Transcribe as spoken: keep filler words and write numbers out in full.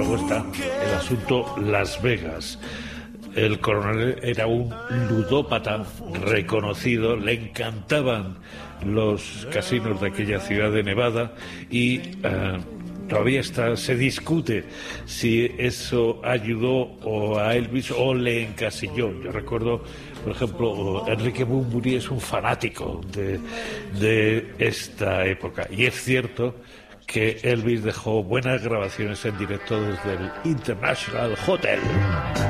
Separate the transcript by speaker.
Speaker 1: luego está el asunto Las Vegas. El coronel era un ludópata reconocido, le encantaban los casinos de aquella ciudad de Nevada y uh, todavía está, se discute si eso ayudó o a Elvis o le encasilló. Yo recuerdo, por ejemplo, Enrique Bunbury es un fanático de, de esta época y es cierto que Elvis dejó buenas grabaciones en directo desde el International Hotel.